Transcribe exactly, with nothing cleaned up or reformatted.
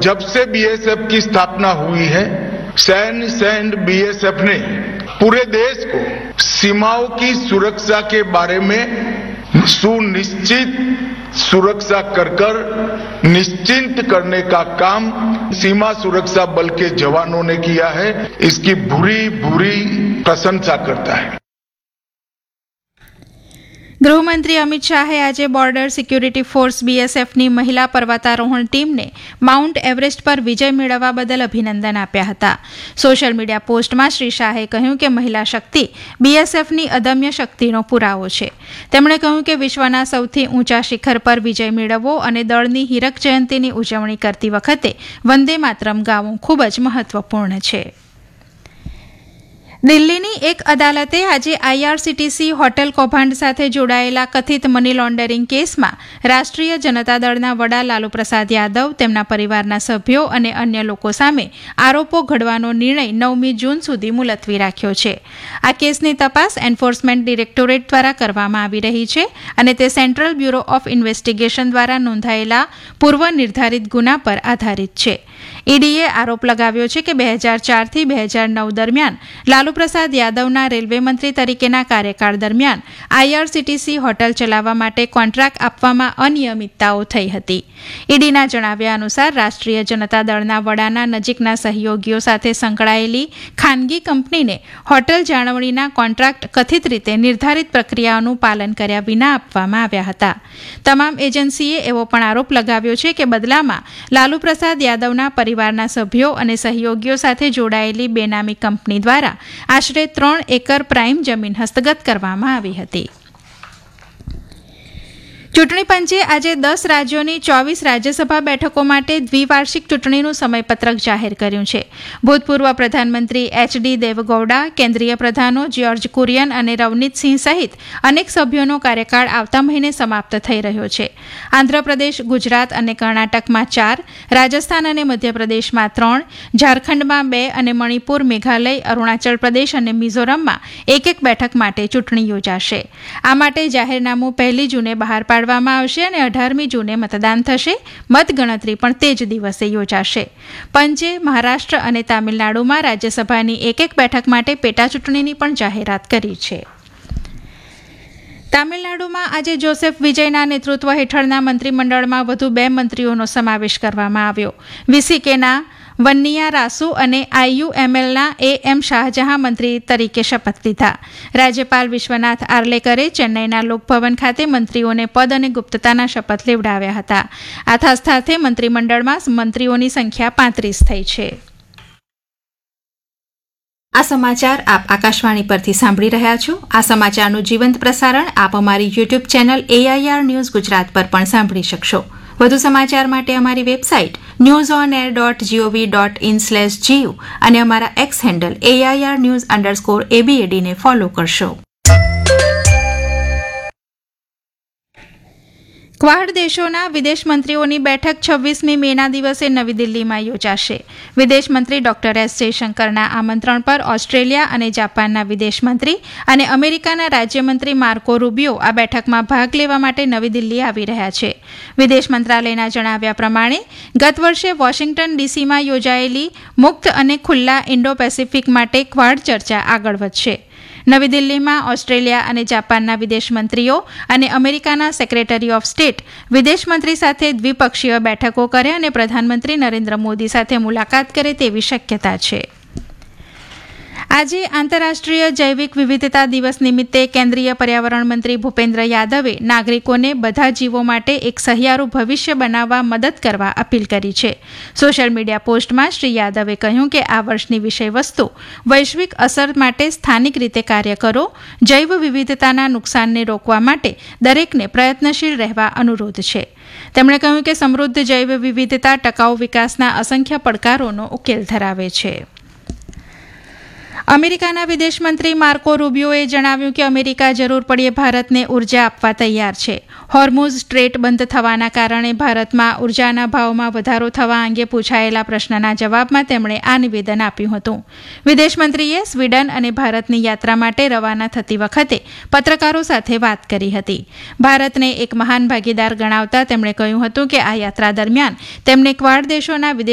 जब से बीएसएफ की स्थापना हुई है, सैन्य सैन्य बीएसएफ ने पूरे देश को सीमाओं की सुरक्षा के बारे में सुनिश्चित सुरक्षा कर कर निश्चिंत करने का काम सीमा सुरक्षा बल के जवानों ने किया है। इसकी भूरी भूरी प्रशंसा करता है। ગૃહમંત્રી અમિત શાહે આજે બોર્ડર સિક્યુરિટી ફોર્સ બીએસએફની મહિલા પર્વતારોહણ ટીમને માઉન્ટ એવરેસ્ટ પર વિજય મેળવવા બદલ અભિનંદન આપ્યા હતા. સોશિયલ મીડિયા પોસ્ટમાં શ્રી શાહે કહ્યું કે મહિલા શક્તિ બીએસએફની અદમ્ય શક્તિનો પુરાવો છે. તેમણે કહ્યું કે વિશ્વના સૌથી ઊંચા શિખર પર વિજય મેળવવો અને દળની હીરક જયંતિની ઉજવણી કરતી વખતે વંદે માતરમ ગાવું ખૂબ જ મહત્વપૂર્ણ છે. દિલ્હીની એક અદાલતે આજે આઈઆરસીટીસી હોટેલ કૌભાંડ સાથે જોડાયેલા કથિત મની લોન્ડરિંગ કેસમાં રાષ્ટ્રીય જનતા દળના વડા લાલુ પ્રસાદ યાદવ, તેમના પરિવારના સભ્યો અને અન્ય લોકો સામે આરોપો ઘડવાનો નિર્ણય નવમી જૂન સુધી મુલતવી રાખ્યો છે. આ કેસની તપાસ એન્ફોર્સમેન્ટ ડિરેક્ટોરેટ દ્વારા કરવામાં આવી રહી છે અને તે સેન્ટ્રલ બ્યુરો ઓફ ઇન્વેસ્ટિગેશન દ્વારા નોંધાયેલા પૂર્વ નિર્ધારિત ગુના પર આધારિત છે. ઈડીએ આરોપ લગાવ્યો છે કે બે હજાર ચારથી બે હજાર નવ દરમિયાન લાલુ પ્રસાદ યાદવના રેલવે મંત્રી તરીકેના કાર્યકાળ દરમિયાન આઈઆરસીટીસી હોટલ ચલાવવા માટે કોન્ટ્રાક્ટ આપવામાં અનિયમિતતાઓ થઈ હતી. ઈડીના જણાવ્યા અનુસાર રાષ્ટ્રીય જનતા દળના વડાના નજીકના સહયોગીઓ સાથે સંકળાયેલી ખાનગી કંપનીને હોટલ જાળવણીના કોન્ટ્રાક્ટ કથિત રીતે નિર્ધારિત પ્રક્રિયાઓનું પાલન કર્યા વિના આપવામાં આવ્યા હતા. તમામ એજન્સીએ એવો પણ આરોપ લગાવ્યો છે કે બદલામાં લાલુ પ્રસાદ યાદવના પરિવારના સભ્યો અને સહયોગીઓ સાથે જોડાયેલી બેનામી કંપની દ્વારા આશરે ત્રણ એકર પ્રાઇમ જમીન હસ્તગત કરવામાં આવી હતી. ચૂંટણી પંચે આજે દસ રાજ્યોની ચોવીસ રાજ્યસભા બેઠકો માટે દ્વિવાર્ષિક ચૂંટણીનું સમયપત્રક જાહેર કર્યું છે. ભૂતપૂર્વ પ્રધાનમંત્રી એચડી દેવગૌડા, કેન્દ્રીય પ્રધાનો જ્યોર્જ કુરિયન અને રવનીતસિંહ સહિત અનેક સભ્યોનો કાર્યકાળ આવતા મહિને સમાપ્ત થઈ રહ્યો છે. આંધ્રપ્રદેશ, ગુજરાત અને કર્ણાટકમાં ચાર, રાજસ્થાન અને મધ્યપ્રદેશમાં ત્રણ, ઝારખંડમાં બે અને મણિપુર, મેઘાલય, અરુણાચલ પ્રદેશ અને મિઝોરમમાં એક એક બેઠક માટે ચૂંટણી યોજાશે. આ માટે જાહેરનામું પહેલી જૂને બહાર પાડવામાં આવશે અને અઢારમી જૂને મતદાન થશે. મતગણતરી પણ તે જ દિવસે યોજાશે. પંચે મહારાષ્ટ્ર અને તામિલનાડુમાં રાજ્યસભાની એક એક બેઠક માટે પેટાચૂંટણીની પણ જાહેરાત કરી છે. તામિલનાડુમાં આજે જોસેફ વિજયના નેતૃત્વ હેઠળના મંત્રીમંડળમાં વધુ બે મંત્રીઓનો સમાવેશ કરવામાં આવ્યો. વીસીકેના વન્નિયા રાસુ અને આઈયુએમએલના એ એમ શાહજહાં મંત્રી તરીકે શપથ લીધા. રાજ્યપાલ વિશ્વનાથ આર્લેકરે ચેન્નઈના લોકભવન ખાતે મંત્રીઓને પદ અને ગુપ્તતાના શપથ લેવડાવ્યા હતા. આ સાથે મંત્રીમંડળમાં મંત્રીઓની સંખ્યા પાંત્રીસ થઈ છે. આ સમાચાર આપ આકાશવાણી પરથી સાંભળી રહ્યા છો. આ સમાચારનું જીવંત પ્રસારણ આપ અમારી YouTube channel AIR news Gujarat પર પણ સાંભળી શકશો. વધુ સમાચાર માટે અમારી website news on air dot GOV dot in slash GU અને અમારા x handle AIR news underscore એબીએડીને follow કરશો. ક્વાડ દેશોના વિદેશ મંત્રીઓની બેઠક છવ્વીસમી મેના દિવસે નવી દિલ્હીમાં યોજાશે. વિદેશ મંત્રી ડોક્ટર એસ જયશંકરના આમંત્રણ પર ઓસ્ટ્રેલિયા અને જાપાનના વિદેશ મંત્રી અને અમેરિકાના રાજ્યમંત્રી માર્કો રૂબિયો આ બેઠકમાં ભાગ લેવા માટે નવી દિલ્હી આવી રહ્યા છે. વિદેશ મંત્રાલયના જણાવ્યા પ્રમાણે ગત વર્ષે વોશિંગ્ટન ડીસીમાં યોજાયેલી મુક્ત અને ખુલ્લા ઇન્ડો પેસિફિક માટે ક્વાડ ચર્ચા આગળ વધશે. નવી દિલ્હીમાં ઓસ્ટ્રેલિયા અને જાપાનના વિદેશ મંત્રીઓ અને અમેરિકાના સેક્રેટરી ઓફ સ્ટેટ વિદેશ મંત્રી સાથે દ્વિપક્ષીય બેઠકો કરે અને પ્રધાનમંત્રી નરેન્દ્ર મોદી સાથે મુલાકાત કરે તેવી શક્યતા છે. આજે આંતરરાષ્ટ્રીય જૈવિક વિવિધતા દિવસ નિમિત્તે કેન્દ્રીય પર્યાવરણ મંત્રી ભૂપેન્દ્ર યાદવે નાગરિકોને બધા જીવો માટે એક સહિયારું ભવિષ્ય બનાવવા મદદ કરવા અપીલ કરી છે. સોશિયલ મીડિયા પોસ્ટમાં શ્રી યાદવે કહ્યું કે આ વર્ષની વિષયવસ્તુ વૈશ્વિક અસર માટે સ્થાનિક રીતે કાર્ય કરો, જૈવ વિવિધતાના નુકસાનને રોકવા માટે દરેકને પ્રયત્નશીલ રહેવા અનુરોધ છે. તેમણે કહ્યું કે સમૃદ્ધ જૈવ વિવિધતા ટકાઉ વિકાસના અસંખ્ય પડકારોનો ઉકેલ ધરાવે છે. અમેરિકાના વિદેશ મંત્રી માર્કો રૂબિયોએ જણાવ્યું કે અમેરિકા જરૂર પડ્યે ભારતને ઉર્જા આપવા તૈયાર છે. હોર્મુઝ સ્ટ્રેટ બંધ થવાના કારણે ભારતમાં ઉર્જાના ભાવમાં વધારો થવા અંગે પૂછાયેલા પ્રશ્નના જવાબમાં તેમણે આ નિવેદન આપ્યું હતું. વિદેશ મંત્રીએ સ્વીડન અને ભારતની યાત્રા માટે રવાના થતી વખતે પત્રકારો સાથે વાત કરી હતી. ભારતને એક મહાન ભાગીદાર ગણાવતા તેમણે કહ્યું હતું કે આ યાત્રા દરમિયાન તેમને ક્વાડ દેશોના વિદેશ